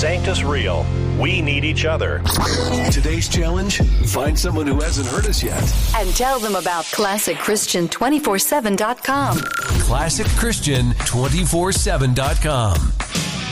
Sanctus Real. We need each other. Today's challenge, find someone who hasn't heard us yet. And tell them about ClassicChristian247.com. ClassicChristian247.com.